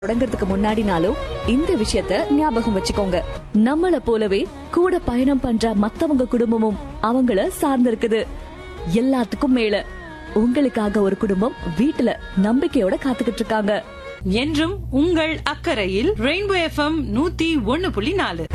தொடங்கிறதுக்கு முன்னாடினாலும் இந்த விஷயத்த ஞாபகம் வச்சுக்கோங்க. நம்மள போலவே கூட பயணம் பண்ற மத்தவங்க குடும்பமும் அவங்கள சார்ந்திருக்குது. எல்லாத்துக்கும் மேல உங்களுக்காக ஒரு குடும்பம் வீட்டுல நம்பிக்கையோட காத்துக்கிட்டு இருக்காங்க. என்றும் உங்கள் அக்கறையில் ரெயின்போ FM 101.4.